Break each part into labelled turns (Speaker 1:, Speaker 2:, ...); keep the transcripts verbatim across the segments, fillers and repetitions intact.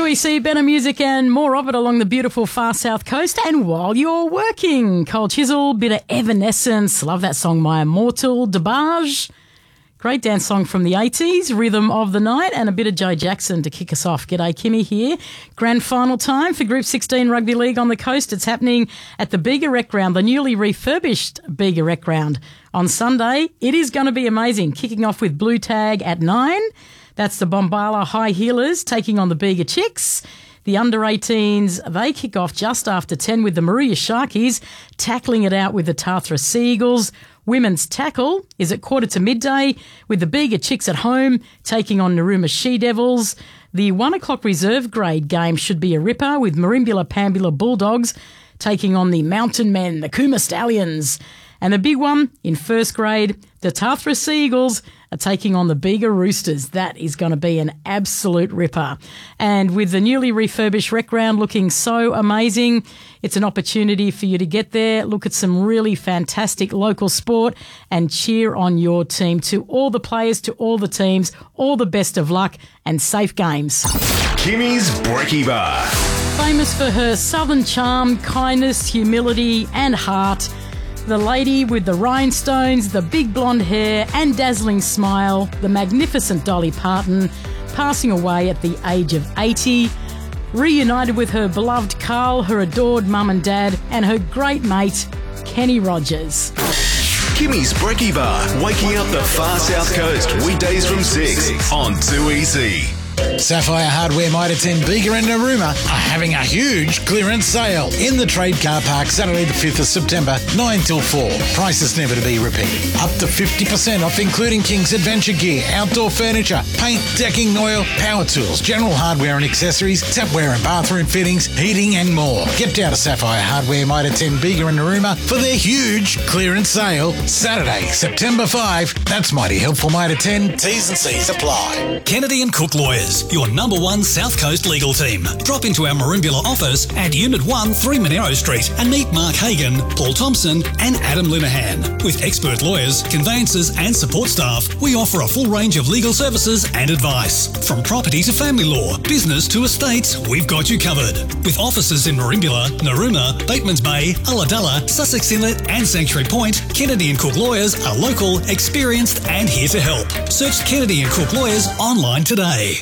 Speaker 1: two E C, better music and more of it along the beautiful far south coast and while you're working. Cold Chisel, bit of Evanescence. Love that song, My Immortal, DeBarge. Great dance song from the eighties, Rhythm of the Night, and a bit of Joe Jackson to kick us off. G'day, Kimmy here. Grand final time for Group sixteen Rugby League on the coast. It's happening at the Bega Rec Ground, the newly refurbished Bega Rec Ground. On Sunday, it is going to be amazing. Kicking off with Blue Tag at nine. That's the Bombala High Heelers taking on the Bega Chicks. The under eighteens, they kick off just after ten with the Maria Sharkies tackling it out with the Tathra Seagulls. Women's tackle is at quarter to midday with the Bega Chicks at home taking on Narooma She-Devils. The one o'clock reserve grade game should be a ripper with Merimbula Pambula Bulldogs taking on the Mountain Men, the Cooma Stallions. And the big one in first grade, the Tathra Seagulls are taking on the Bega Roosters. That is going to be an absolute ripper. And with the newly refurbished rec ground looking so amazing, it's an opportunity for you to get there, look at some really fantastic local sport and cheer on your team. To all the players, to all the teams, all the best of luck and safe games.
Speaker 2: Kimmy's Brekkie Bar.
Speaker 1: Famous for her southern charm, kindness, humility and heart, the lady with the rhinestones, the big blonde hair and dazzling smile, the magnificent Dolly Parton, passing away at the age of eighty, reunited with her beloved Carl, her adored mum and dad, and her great mate, Kenny Rogers.
Speaker 2: Kimmy's Brekkie Bar, waking up the far south coast, weekdays from six on two E C.
Speaker 3: Sapphire Hardware Mitre ten Bega and Narooma are having a huge clearance sale in the Trade Car Park Saturday the fifth of September, nine till four. Prices never to be repeated. Up to fifty percent off including King's Adventure Gear, outdoor furniture, paint, decking, oil, power tools, general hardware and accessories, tapware and bathroom fittings, heating and more. Get down to Sapphire Hardware Mitre ten Bega and Narooma for their huge clearance sale Saturday, September fifth. That's mighty helpful Mitre ten. T's and C's apply.
Speaker 4: Kennedy and Cook Lawyers, your number one South Coast legal team. Drop into our Merimbula office at Unit one, three Monero Street and meet Mark Hagan, Paul Thompson and Adam Linehan. With expert lawyers, conveyancers and support staff, we offer a full range of legal services and advice. From property to family law, business to estates, we've got you covered. With offices in Merimbula, Narooma, Batemans Bay, Ulladulla, Sussex Inlet and Sanctuary Point, Kennedy and Cook Lawyers are local, experienced and here to help. Search Kennedy and Cook Lawyers online today.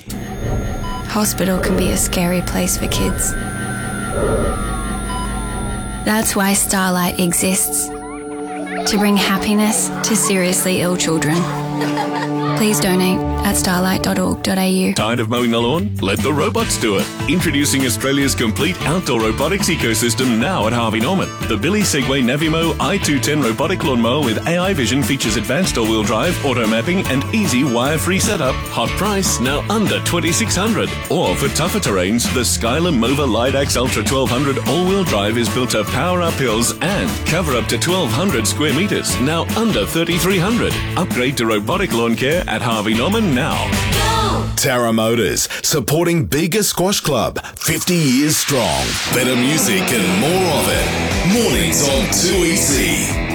Speaker 5: Hospital can be a scary place for kids. That's why Starlight exists. To bring happiness to seriously ill children. Please donate at starlight dot org dot a u.
Speaker 6: Tired of mowing the lawn? Let the robots do it. Introducing Australia's complete outdoor robotics ecosystem now at Harvey Norman. The Billy Segway Navimo I two ten robotic lawnmower with A I vision features advanced all-wheel drive, auto mapping and easy wire-free setup. Hot price, now under twenty-six hundred dollars. Or for tougher terrains, the Skyler Mova Lidax Ultra twelve hundred all-wheel drive is built to power up hills and cover up to twelve hundred square metres, now under thirty-three hundred dollars. Upgrade to robotic lawn care at Harvey Norman now.
Speaker 2: Go! Tara Motors, supporting Bega Squash Club, fifty years strong. Better music and more of it. Mornings on two E C.